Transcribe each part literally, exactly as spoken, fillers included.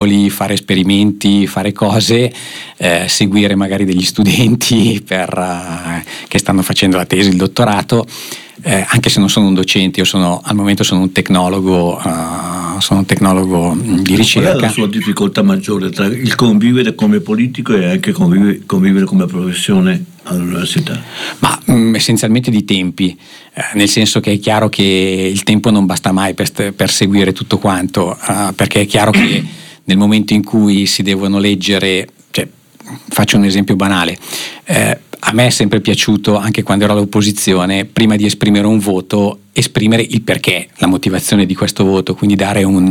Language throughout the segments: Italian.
spettacoli, fare esperimenti, fare cose, eh, seguire magari degli studenti per, uh, che stanno facendo la tesi, il dottorato, eh, anche se non sono un docente, io sono al momento sono un tecnologo, uh, sono un tecnologo di ricerca. Qual è la sua difficoltà maggiore tra il convivere come politico e anche convivere, convivere come professione all'università? Ma mh, essenzialmente di tempi, eh, nel senso che è chiaro che il tempo non basta mai per, per seguire tutto quanto, uh, perché è chiaro che nel momento in cui si devono leggere, cioè, faccio un esempio banale, eh, a me è sempre piaciuto, anche quando ero all'opposizione, prima di esprimere un voto, esprimere il perché, la motivazione di questo voto, quindi dare un,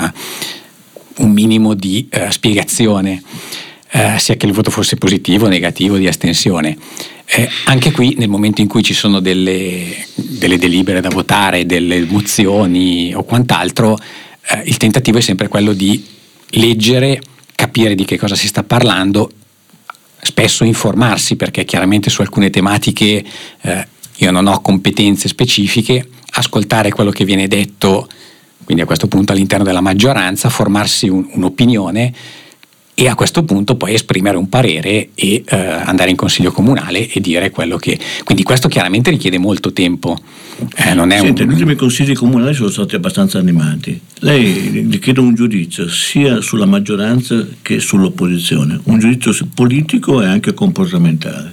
uh, un minimo di uh, spiegazione, uh, sia che il voto fosse positivo, negativo, di astensione. Eh, anche qui, nel momento in cui ci sono delle, delle delibere da votare, delle mozioni o quant'altro, eh, il tentativo è sempre quello di leggere, capire di che cosa si sta parlando, spesso informarsi, perché chiaramente su alcune tematiche eh, io non ho competenze specifiche, ascoltare quello che viene detto, quindi a questo punto all'interno della maggioranza, formarsi un, un'opinione e a questo punto poi esprimere un parere e eh, andare in consiglio comunale e dire quello che... Quindi questo chiaramente richiede molto tempo. Eh, non è Senta, un... gli ultimi consigli comunali sono stati abbastanza animati. Lei gli chiedo un giudizio sia sulla maggioranza che sull'opposizione, un giudizio politico e anche comportamentale.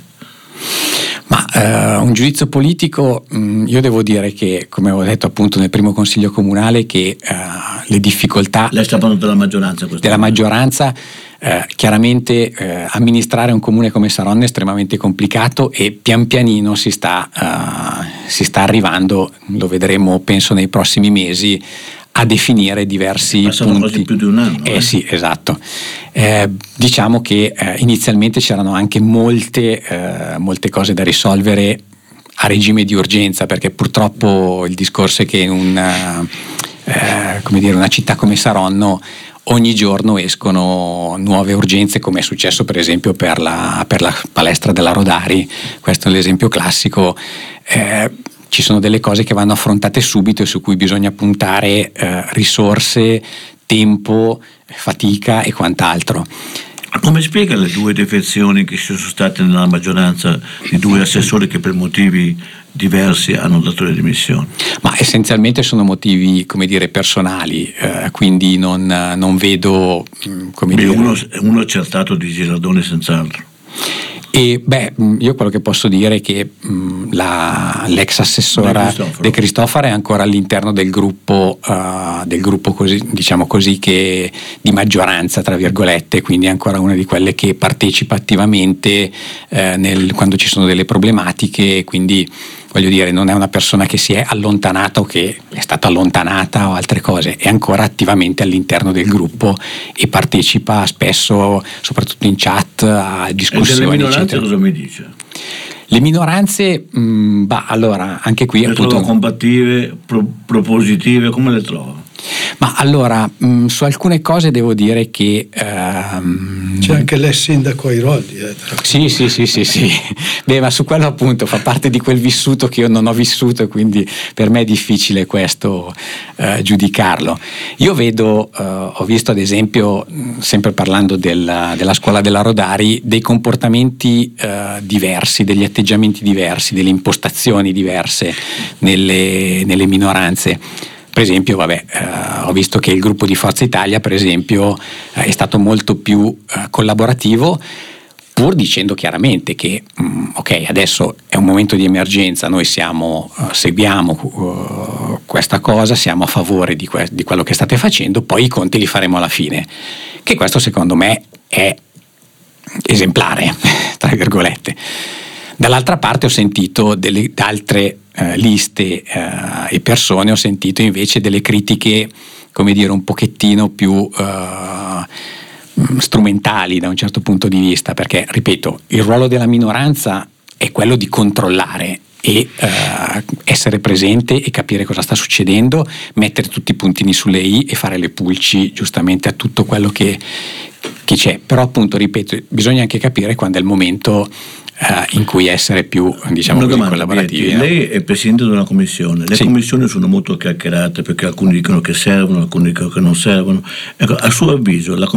Ma eh, un giudizio politico, mh, io devo dire che, come ho detto appunto nel primo consiglio comunale, che eh, le difficoltà... Lei sta parlando della maggioranza? Della maggioranza, eh, chiaramente eh, amministrare un comune come Saronno è estremamente complicato e pian pianino si sta, uh, si sta arrivando, lo vedremo penso nei prossimi mesi, a definire diversi Passato punti. quasi più di un anno. Eh, eh? sì, esatto. Eh, diciamo che eh, inizialmente c'erano anche molte, eh, molte cose da risolvere a regime di urgenza, perché purtroppo il discorso è che in un, eh, come dire, una città come Saronno ogni giorno escono nuove urgenze, come è successo per esempio per la, per la palestra della Rodari. Questo è l'esempio classico. Eh, ci sono delle cose che vanno affrontate subito e su cui bisogna puntare eh, risorse, tempo, fatica e quant'altro. Come spiega le due defezioni che ci sono state nella maggioranza di due assessori che per motivi diversi hanno dato le dimissioni? Ma essenzialmente sono motivi, come dire, personali, eh, quindi non, non vedo come Beh, dire... uno, uno accertato di Girardone senz'altro. E beh, io quello che posso dire è che mh, la, l'ex assessora De Cristofaro è ancora all'interno del gruppo, uh, del gruppo così, diciamo così, che di maggioranza, tra virgolette, quindi è ancora una di quelle che partecipa attivamente eh, nel, quando ci sono delle problematiche, quindi voglio dire, non è una persona che si è allontanata o che è stata allontanata o altre cose, è ancora attivamente all'interno del gruppo e partecipa spesso, soprattutto in chat, a discussioni. E delle minoranze eccetera. Cosa mi dice? Le minoranze, mh, bah, allora, anche qui... Le appunto, trovo combattive, pro, propositive, come le trovo? Ma allora, mh, su alcune cose devo dire che... Ehm, C'è anche l'ex sindaco Airoldi. Eh, sì, sì, sì, sì, sì. Beh, ma su quello appunto fa parte di quel vissuto che io non ho vissuto e quindi per me è difficile questo eh, giudicarlo. Io vedo, eh, ho visto ad esempio, sempre parlando del, della scuola della Rodari, dei comportamenti eh, diversi, degli atteggiamenti diversi, delle impostazioni diverse nelle, nelle minoranze. Per esempio, vabbè, eh, ho visto che il gruppo di Forza Italia, per esempio, eh, è stato molto più eh, collaborativo, pur dicendo chiaramente che mh, ok, adesso è un momento di emergenza, noi siamo, uh, seguiamo uh, questa cosa, siamo a favore di, que- di quello che state facendo, poi i conti li faremo alla fine. Che questo secondo me è esemplare, tra virgolette. Dall'altra parte ho sentito delle altre eh, liste eh, e persone, ho sentito invece delle critiche, come dire, un pochettino più eh, strumentali da un certo punto di vista, perché, ripeto, il ruolo della minoranza è quello di controllare e eh, essere presente e capire cosa sta succedendo, mettere tutti i puntini sulle i e fare le pulci giustamente a tutto quello che, che c'è. Però appunto, ripeto, bisogna anche capire quando è il momento Uh, in cui essere più, diciamo così, domanda, collaborativi. No? Lei è presidente di una commissione, le sì. commissioni sono molto chiacchierate perché alcuni dicono che servono, alcuni dicono che non servono. Ecco, a suo avviso la